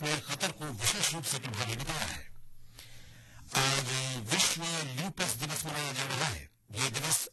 अपने खतर को विशेष रूप से प्रभावी बताया है। आज विश्व ल्यूपस दिवस मनाया जा रहा है। ये दिवस